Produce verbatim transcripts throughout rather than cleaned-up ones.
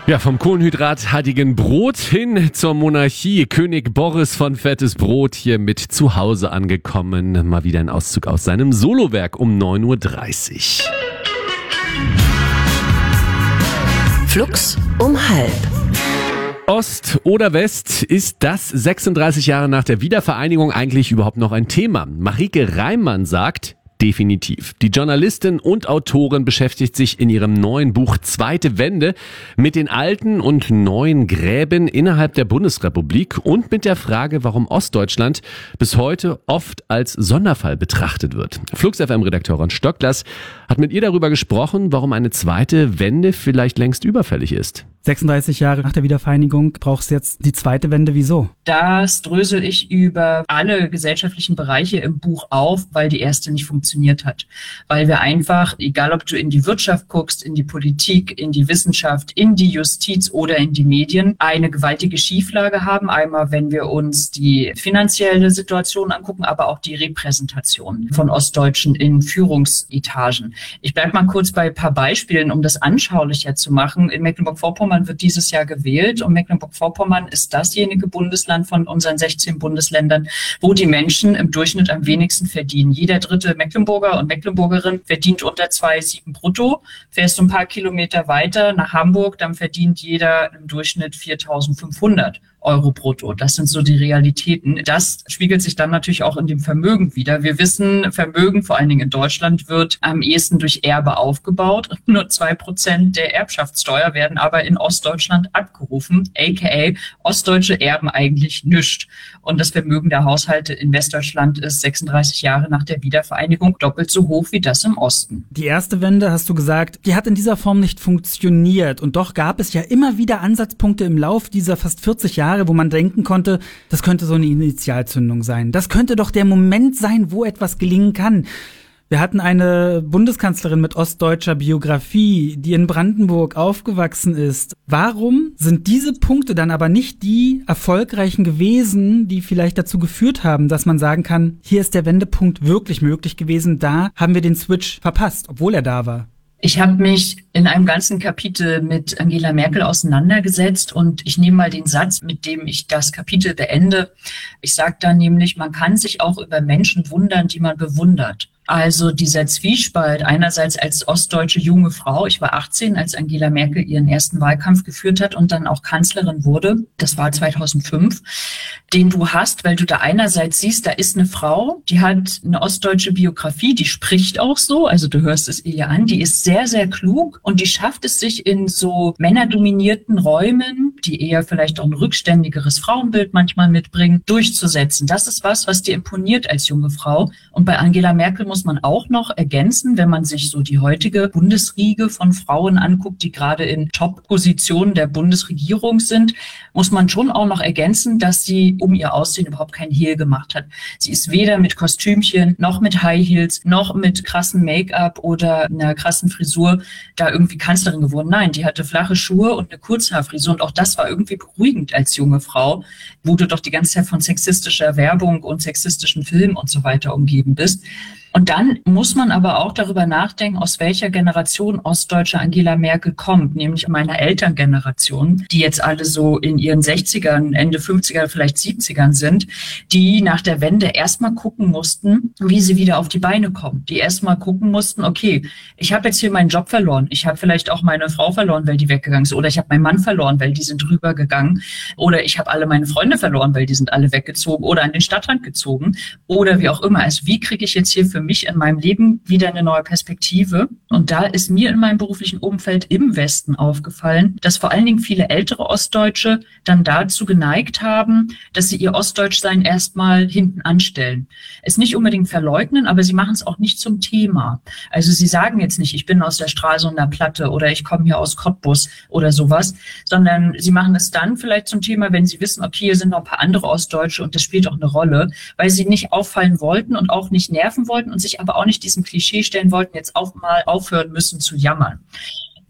Ja, vom kohlenhydrathaltigen Brot hin zur Monarchie. König Boris von Fettes Brot hier mit zu Hause angekommen. Mal wieder ein Auszug aus seinem Solowerk um neun Uhr dreißig. Flux um halb. Ost oder West, ist das sechsunddreißig Jahre nach der Wiedervereinigung eigentlich überhaupt noch ein Thema? Marike Reimann sagt, definitiv. Die Journalistin und Autorin beschäftigt sich in ihrem neuen Buch Zweite Wende mit den alten und neuen Gräben innerhalb der Bundesrepublik und mit der Frage, warum Ostdeutschland bis heute oft als Sonderfall betrachtet wird. Flux F M-Redakteurin Stocklas hat mit ihr darüber gesprochen, warum eine zweite Wende vielleicht längst überfällig ist. sechsunddreißig Jahre nach der Wiedervereinigung braucht es jetzt die zweite Wende. Wieso? Das drösel ich über alle gesellschaftlichen Bereiche im Buch auf, weil die erste nicht funktioniert hat. Weil wir einfach, egal ob du in die Wirtschaft guckst, in die Politik, in die Wissenschaft, in die Justiz oder in die Medien, eine gewaltige Schieflage haben. Einmal, wenn wir uns die finanzielle Situation angucken, aber auch die Repräsentation von Ostdeutschen in Führungsetagen. Ich bleibe mal kurz bei ein paar Beispielen, um das anschaulicher zu machen. In Mecklenburg-Vorpommern wird dieses Jahr gewählt und Mecklenburg-Vorpommern ist dasjenige Bundesland von unseren sechzehn Bundesländern, wo die Menschen im Durchschnitt am wenigsten verdienen. Jeder dritte Mecklenburger und Mecklenburgerin verdient unter zwei Komma sieben brutto. Fährst du ein paar Kilometer weiter nach Hamburg, dann verdient jeder im Durchschnitt viertausendfünfhundert Euro brutto. Das sind so die Realitäten. Das spiegelt sich dann natürlich auch in dem Vermögen wider. Wir wissen, Vermögen, vor allen Dingen in Deutschland, wird am ehesten durch Erbe aufgebaut. Nur zwei Prozent der Erbschaftssteuer werden aber in Ostdeutschland abgerufen, aka Ostdeutsche erben eigentlich nichts. Und das Vermögen der Haushalte in Westdeutschland ist sechsunddreißig Jahre nach der Wiedervereinigung doppelt so hoch wie das im Osten. Die erste Wende, hast du gesagt, die hat in dieser Form nicht funktioniert. Und doch gab es ja immer wieder Ansatzpunkte im Lauf dieser fast vierzig Jahre, wo man denken konnte, das könnte so eine Initialzündung sein. Das könnte doch der Moment sein, wo etwas gelingen kann. Wir hatten eine Bundeskanzlerin mit ostdeutscher Biografie, die in Brandenburg aufgewachsen ist. Warum sind diese Punkte dann aber nicht die erfolgreichen gewesen, die vielleicht dazu geführt haben, dass man sagen kann, hier ist der Wendepunkt wirklich möglich gewesen, da haben wir den Switch verpasst, obwohl er da war? Ich habe mich in einem ganzen Kapitel mit Angela Merkel auseinandergesetzt und ich nehme mal den Satz, mit dem ich das Kapitel beende. Ich sage da nämlich, man kann sich auch über Menschen wundern, die man bewundert. Also dieser Zwiespalt einerseits als ostdeutsche junge Frau, ich war achtzehn, als Angela Merkel ihren ersten Wahlkampf geführt hat und dann auch Kanzlerin wurde, das war zweitausendfünf, den du hast, weil du da einerseits siehst, da ist eine Frau, die hat eine ostdeutsche Biografie, die spricht auch so, also du hörst es ihr an, die ist sehr, sehr klug und die schafft es sich in so männerdominierten Räumen, die eher vielleicht auch ein rückständigeres Frauenbild manchmal mitbringen, durchzusetzen. Das ist was, was dir imponiert als junge Frau. Und bei Angela Merkel muss man auch noch ergänzen, wenn man sich so die heutige Bundesriege von Frauen anguckt, die gerade in Top-Positionen der Bundesregierung sind, muss man schon auch noch ergänzen, dass sie um ihr Aussehen überhaupt kein Hehl gemacht hat. Sie ist weder mit Kostümchen, noch mit High Heels, noch mit krassen Make-up oder einer krassen Frisur da irgendwie Kanzlerin geworden. Nein, die hatte flache Schuhe und eine Kurzhaarfrisur und auch das war irgendwie beruhigend als junge Frau, wo du doch die ganze Zeit von sexistischer Werbung und sexistischen Filmen und so weiter umgeben bist. Und dann muss man aber auch darüber nachdenken, aus welcher Generation ostdeutsche Angela Merkel kommt, nämlich meiner Elterngeneration, die jetzt alle so in ihren sechzigern, Ende fünfziger, vielleicht siebzigern sind, die nach der Wende erstmal gucken mussten, wie sie wieder auf die Beine kommen. Die erstmal gucken mussten, okay, ich habe jetzt hier meinen Job verloren, ich habe vielleicht auch meine Frau verloren, weil die weggegangen ist, oder ich habe meinen Mann verloren, weil die sind rübergegangen, oder ich habe alle meine Freunde verloren, weil die sind alle weggezogen oder an den Stadtrand gezogen, oder wie auch immer. Also wie kriege ich jetzt hier für mich in meinem Leben wieder eine neue Perspektive? Und da ist mir in meinem beruflichen Umfeld im Westen aufgefallen, dass vor allen Dingen viele ältere Ostdeutsche dann dazu geneigt haben, dass sie ihr Ostdeutschsein erstmal hinten anstellen. Es nicht unbedingt verleugnen, aber sie machen es auch nicht zum Thema. Also sie sagen jetzt nicht, ich bin aus der Stralsunder Platte oder ich komme hier aus Cottbus oder sowas, sondern sie machen es dann vielleicht zum Thema, wenn sie wissen, okay, hier sind noch ein paar andere Ostdeutsche und das spielt auch eine Rolle, weil sie nicht auffallen wollten und auch nicht nerven wollten und sich aber auch nicht diesem Klischee stellen wollten, jetzt auch mal aufhören müssen zu jammern.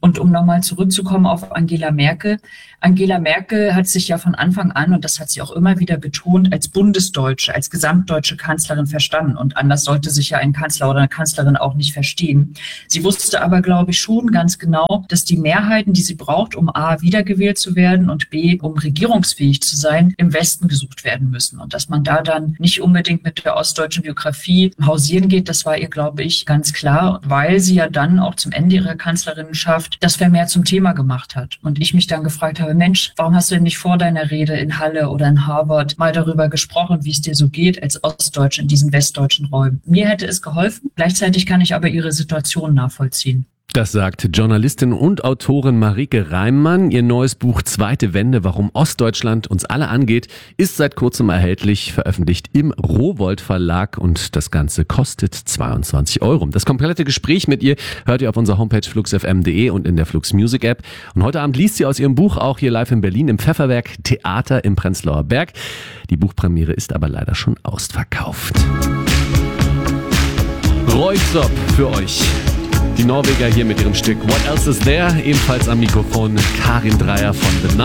Und um nochmal zurückzukommen auf Angela Merkel. Angela Merkel hat sich ja von Anfang an, und das hat sie auch immer wieder betont, als Bundesdeutsche, als gesamtdeutsche Kanzlerin verstanden. Und anders sollte sich ja ein Kanzler oder eine Kanzlerin auch nicht verstehen. Sie wusste aber, glaube ich, schon ganz genau, dass die Mehrheiten, die sie braucht, um A, wiedergewählt zu werden und B, um regierungsfähig zu sein, im Westen gesucht werden müssen. Und dass man da dann nicht unbedingt mit der ostdeutschen Biografie hausieren geht, das war ihr, glaube ich, ganz klar, weil sie ja dann auch zum Ende ihrer Kanzlerinnenschaft das vermehrt zum Thema gemacht hat. Und ich mich dann gefragt habe, Mensch, warum hast du denn nicht vor deiner Rede in Halle oder in Harvard mal darüber gesprochen, wie es dir so geht als Ostdeutsche in diesen westdeutschen Räumen? Mir hätte es geholfen. Gleichzeitig kann ich aber ihre Situation nachvollziehen. Das sagt Journalistin und Autorin Marieke Reimann. Ihr neues Buch Zweite Wende, warum Ostdeutschland uns alle angeht, ist seit kurzem erhältlich, veröffentlicht im Rowohlt Verlag und das Ganze kostet zweiundzwanzig Euro. Das komplette Gespräch mit ihr hört ihr auf unserer Homepage flux f m punkt d e und in der Flux Music App. Und heute Abend liest sie aus ihrem Buch auch hier live in Berlin im Pfefferwerk Theater im Prenzlauer Berg. Die Buchpremiere ist aber leider schon ausverkauft. Reutzop für euch. Die Norweger hier mit ihrem Stück What Else Is There, ebenfalls am Mikrofon Karin Dreier von The